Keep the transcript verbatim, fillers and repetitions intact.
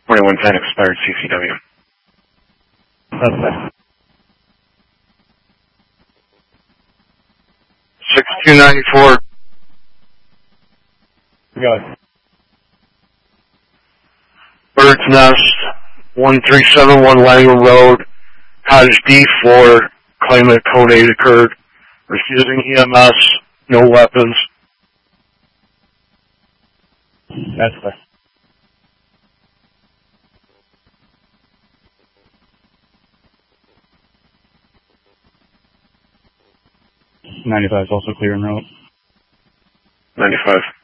twenty-one ten expired C C W. Suspect. six two nine four. Go ahead. Bird's Nest, one three seven one Langham Road, Cottage D four, claim that code eight occurred. Refusing E M S, no weapons. That's clear. ninety-five is also clear en route. ninety-five.